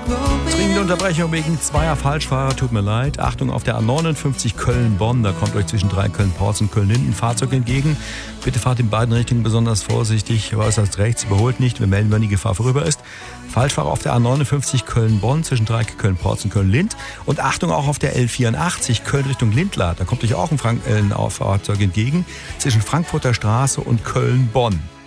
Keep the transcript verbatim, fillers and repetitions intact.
Dringende Unterbrechung wegen zweier Falschfahrer, tut mir leid. Achtung, auf der A neunundfünfzig Köln-Bonn, da kommt euch zwischen drei Köln-Porz und Köln-Linden ein Fahrzeug entgegen. Bitte fahrt in beiden Richtungen besonders vorsichtig, äußerst rechts, überholt nicht, wir melden, wenn die Gefahr vorüber ist. Falschfahrer auf der A neunundfünfzig Köln-Bonn zwischen Dreieck Köln-Porz und Köln-Lind. Und Achtung auch auf der L vierundachtzig Köln Richtung Lindlar, da kommt euch auch ein, Frank- äh, ein Fahrzeug entgegen zwischen Frankfurter Straße und Köln-Bonn.